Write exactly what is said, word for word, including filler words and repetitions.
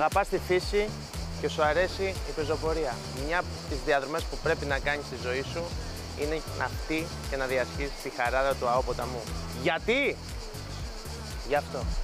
Αγαπάς τη φύση και σου αρέσει η πεζοπορία. Μια από τις διαδρομές που πρέπει να κάνεις στη ζωή σου είναι να αυτή και να διασχίσεις τη χαράδα του ΑΟ Ποταμού. Γιατί? Γι' αυτό.